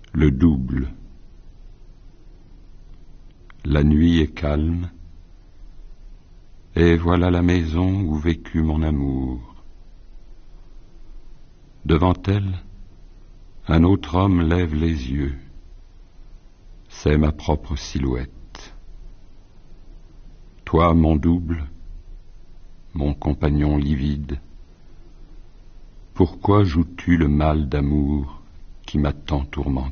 Le double. La nuit est calme, et voilà la maison où vécut mon amour. Devant elle, un autre homme lève les yeux. C'est ma propre silhouette. Toi, mon double, mon compagnon livide, pourquoi joues-tu le mal d'amour qui m'a tant tourmenté ?